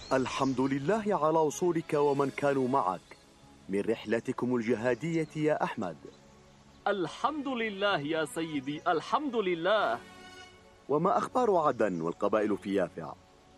الحمد لله على وصولك ومن كانوا معك من رحلتكم الجهادية يا أحمد. الحمد لله يا سيدي، الحمد لله. وما أخبار عدن والقبائل في يافع؟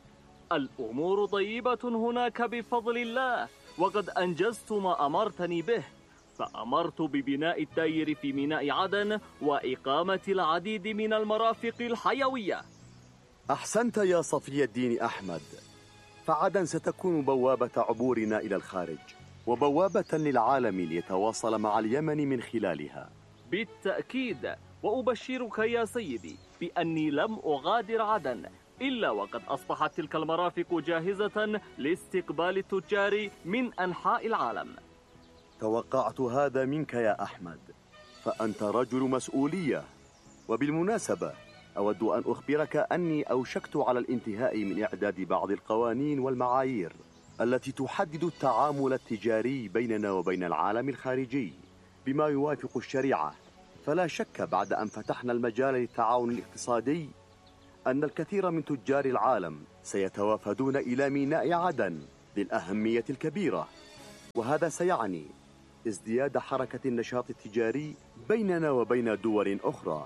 الأمور طيبة هناك بفضل الله، وقد أنجزت ما أمرتني به، فأمرت ببناء الدير في ميناء عدن وإقامة العديد من المرافق الحيوية. أحسنت يا صفي الدين أحمد، فعدن ستكون بوابة عبورنا إلى الخارج وبوابة للعالم ليتواصل مع اليمن من خلالها. بالتأكيد، وأبشرك يا سيدي بأني لم أغادر عدن إلا وقد أصبحت تلك المرافق جاهزة لاستقبال التجار من أنحاء العالم. توقعت هذا منك يا أحمد، فأنت رجل مسؤولية. وبالمناسبة أود أن أخبرك أني أوشكت على الانتهاء من إعداد بعض القوانين والمعايير التي تحدد التعامل التجاري بيننا وبين العالم الخارجي بما يوافق الشريعة. فلا شك بعد أن فتحنا المجال للتعاون الاقتصادي أن الكثير من تجار العالم سيتوافدون إلى ميناء عدن للأهمية الكبيرة، وهذا سيعني ازدياد حركة النشاط التجاري بيننا وبين دول أخرى.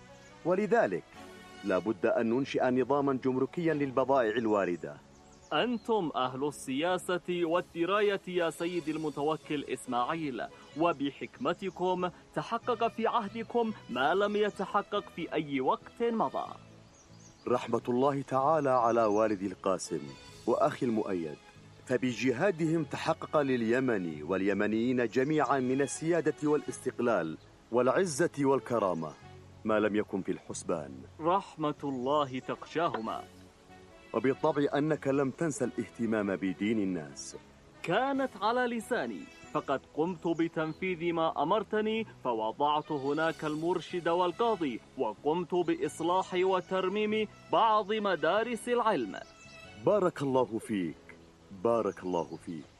ولذلك لا بد أن ننشئ نظاما جمركيا للبضائع الواردة. أنتم أهل السياسة والدراية يا سيدي المتوكل إسماعيل، وبحكمتكم تحقق في عهدكم ما لم يتحقق في أي وقت مضى. رحمة الله تعالى على والدي القاسم وأخي المؤيد، فبجهادهم تحقق لليمن واليمنيين جميعا من السيادة والاستقلال والعزة والكرامة ما لم يكن في الحسبان. رحمة الله تغشاهما. وبالطبع أنك لم تنسى الاهتمام بدين الناس. كانت على لساني، فقد قمت بتنفيذ ما أمرتني، فوضعت هناك المرشد والقاضي، وقمت بإصلاح وترميم بعض مدارس العلم. بارك الله فيك، بارك الله فيك.